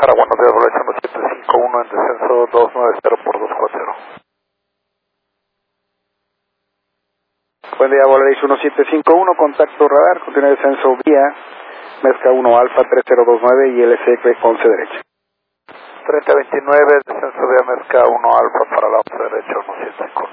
Guadalajara, buenos días, Volaris 1751 en descenso 290 por 240. Buen día, Volaris 1751, contacto radar, continúa descenso vía Mezca 1 Alfa 3029 y LSX 11 derecha. 3029, descenso vía Mezca 1 Alfa para la 11 derecha 175.